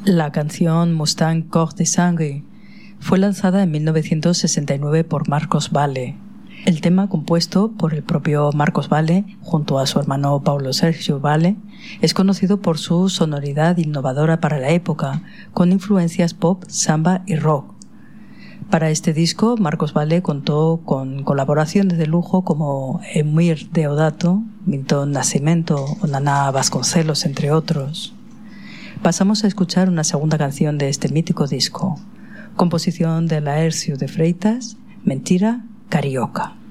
La canción Mustang Cor de Sangre fue lanzada en 1969 por Marcos Valle. El tema, compuesto por el propio Marcos Valle junto a su hermano Paulo Sergio Valle, es conocido por su sonoridad innovadora para la época, con influencias pop, samba y rock. Para este disco, Marcos Valle contó con colaboraciones de lujo como Emir Deodato, Milton Nascimento o Naná Vasconcelos, entre otros. Pasamos a escuchar una segunda canción de este mítico disco, composición de Laércio de Freitas, Mentira Carioca.